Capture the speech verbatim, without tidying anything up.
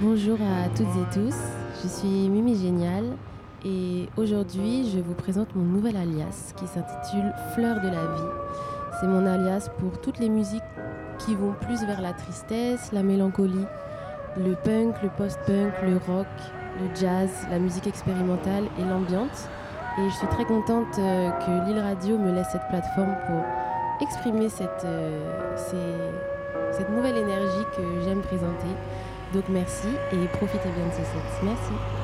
Bonjour à toutes et tous, je suis Mimi Génial et aujourd'hui je vous présente mon nouvel alias qui s'intitule Fleur de la vie. C'est mon alias pour toutes les musiques qui vont plus vers la tristesse, la mélancolie, le punk, le post-punk, le rock, le jazz, la musique expérimentale et l'ambiance. Et je suis très contente euh, que Lille Radio me laisse cette plateforme pour exprimer cette, euh, ces- cette nouvelle énergie que j'aime présenter. Donc merci et profitez bien de ce set. Merci.